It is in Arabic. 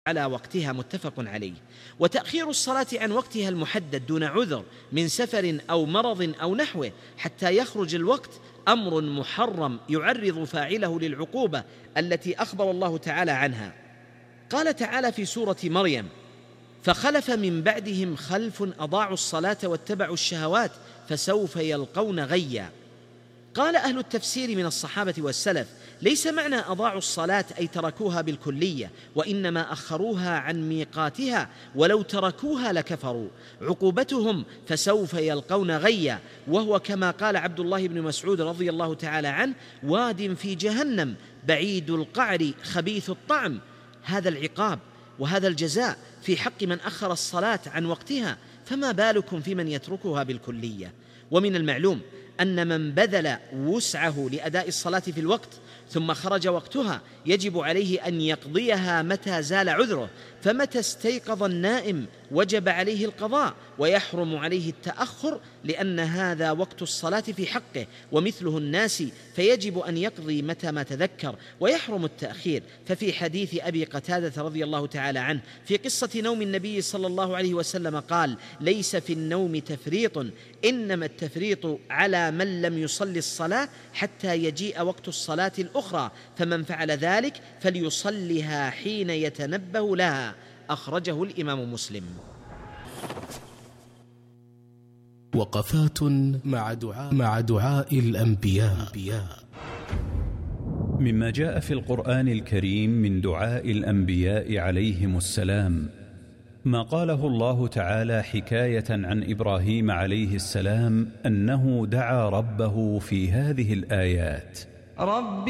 على وقتها متفق عليه. وتأخير الصلاة عن وقتها المحدد دون عذر من سفر أو مرض أو نحوه حتى يخرج الوقت أمر محرم يعرض فاعله للعقوبة التي أخبر الله تعالى عنها. قال تعالى في سورة مريم: فخلف من بعدهم خلف أضاعوا الصلاة واتبعوا الشهوات فسوف يلقون غيا. قال أهل التفسير من الصحابة والسلف: ليس معنى أضاعوا الصلاة أي تركوها بالكلية، وإنما أخروها عن ميقاتها، ولو تركوها لكفروا. عقوبتهم فسوف يلقون غيا، وهو كما قال عبد الله بن مسعود رضي الله تعالى عنه: واد في جهنم بعيد القعر خبيث الطعم. هذا العقاب وهذا الجزاء في حق من أخر الصلاة عن وقتها، فما بالكم في من يتركها بالكلية؟ ومن المعلوم أن من بذل وسعه لأداء الصلاة في الوقت ثم خرج وقتها يجب عليه أن يقضيها متى زال عذره، فمتى استيقظ النائم وجب عليه القضاء، ويحرم عليه التأخر لأن هذا وقت الصلاة في حقه ومثله الناس، فيجب أن يقضي متى ما تذكر، ويحرم التأخير. ففي حديث أبي قتادة رضي الله تعالى عنه في قصة نوم النبي صلى الله عليه وسلم قال: ليس في النوم تفريط، إنما التفريط على من لم يصلي الصلاة حتى يجيء وقت الصلاة الأخرى، فمن فعل ذلك فليصلها حين يتنبه لها. أخرجه الإمام مسلم. وقفات مع دعاء الأنبياء. مما جاء في القرآن الكريم من دعاء الأنبياء عليهم السلام ما قاله الله تعالى حكاية عن إبراهيم عليه السلام أنه دعا ربه في هذه الآيات: رب